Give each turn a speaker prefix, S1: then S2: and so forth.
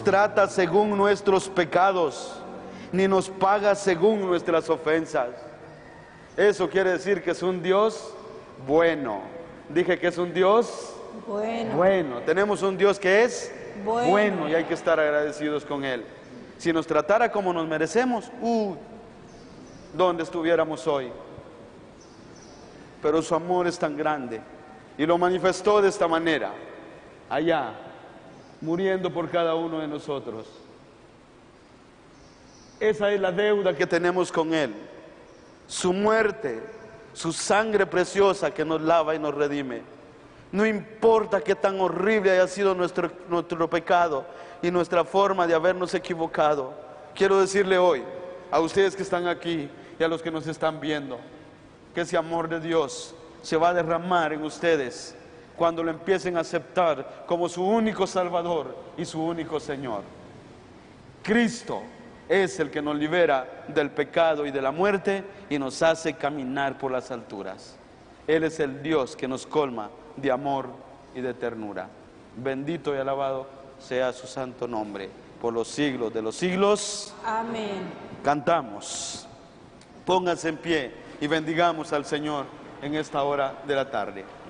S1: nos trata según nuestros pecados, ni nos paga según nuestras ofensas. Eso quiere decir que es un Dios bueno. Dije que es un Dios bueno. Tenemos un Dios que es bueno y hay que estar agradecidos con Él. Si nos tratara como nos merecemos, ¿dónde estuviéramos hoy? Pero su amor es tan grande y lo manifestó de esta manera, allá, muriendo por cada uno de nosotros. Esa es la deuda que tenemos con Él. Su muerte, su sangre preciosa que nos lava y nos redime. No importa qué tan horrible haya sido nuestro pecado y nuestra forma de habernos equivocado. Quiero decirle hoy a ustedes que están aquí y a los que nos están viendo, que ese amor de Dios se va a derramar en ustedes cuando lo empiecen a aceptar como su único Salvador y su único Señor. Cristo es el que nos libera del pecado y de la muerte y nos hace caminar por las alturas. Él es el Dios que nos colma de amor y de ternura. Bendito y alabado sea su santo nombre por los siglos de los siglos.
S2: Amén.
S1: Cantamos. Pónganse en pie y bendigamos al Señor en esta hora de la tarde.